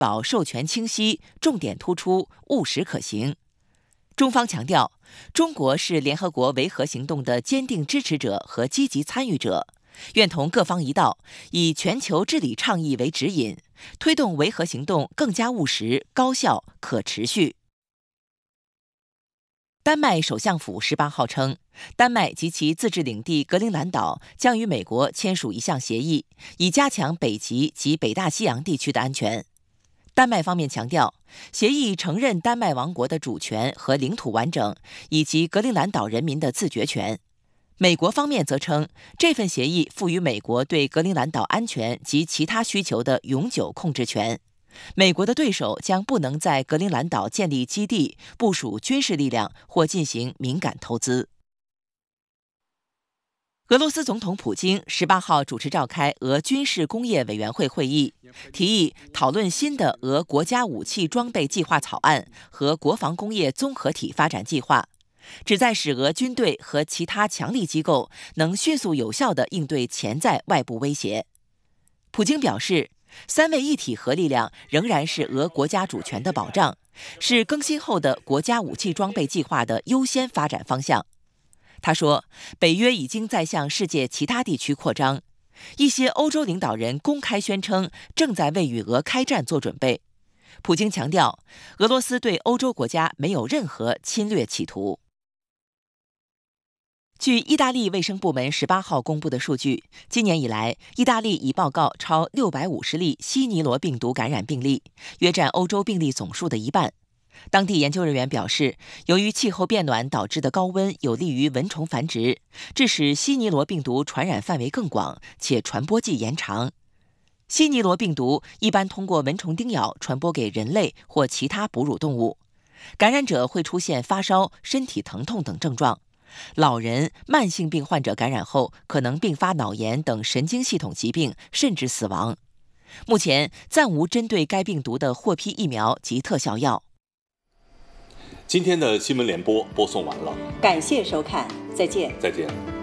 保授权清晰、重点突出、务实可行。中方强调，中国是联合国维和行动的坚定支持者和积极参与者，愿同各方一道，以全球治理倡议为指引，推动维和行动更加务实、高效、可持续。丹麦首相府18号称，丹麦及其自治领地格陵兰岛将与美国签署一项协议，以加强北极及北大西洋地区的安全。丹麦方面强调，协议承认丹麦王国的主权和领土完整，以及格陵兰岛人民的自决权。美国方面则称，这份协议赋予美国对格陵兰岛安全及其他需求的永久控制权。美国的对手将不能在格陵兰岛建立基地、部署军事力量或进行敏感投资。俄罗斯总统普京18号主持召开俄军事工业委员会会议，提议讨论新的俄国家武器装备计划草案和国防工业综合体发展计划，旨在使俄军队和其他强力机构能迅速有效地应对潜在外部威胁。普京表示，3位一体核力量仍然是俄国家主权的保障，是更新后的国家武器装备计划的优先发展方向。他说，北约已经在向世界其他地区扩张，一些欧洲领导人公开宣称正在为与俄开战做准备。普京强调，俄罗斯对欧洲国家没有任何侵略企图。据意大利卫生部门18号公布的数据，今年以来，意大利已报告超650例西尼罗病毒感染病例，约占欧洲病例总数的一半。当地研究人员表示，由于气候变暖导致的高温有利于蚊虫繁殖，致使西尼罗病毒传染范围更广，且传播季延长。西尼罗病毒一般通过蚊虫叮咬传播给人类或其他哺乳动物，感染者会出现发烧、身体疼痛等症状。老人、慢性病患者感染后可能并发脑炎等神经系统疾病，甚至死亡。目前暂无针对该病毒的获批疫苗及特效药。 今天的新闻联播播送完了， 感谢收看，再见。 再见。